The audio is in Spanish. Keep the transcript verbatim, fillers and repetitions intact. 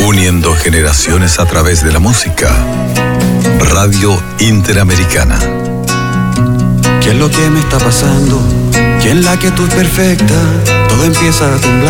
uniendo generaciones a través de la música. Radio Interamericana. ¿Qué es lo que me está pasando? ¿Quién la que tú es perfecta? Todo empieza a temblar.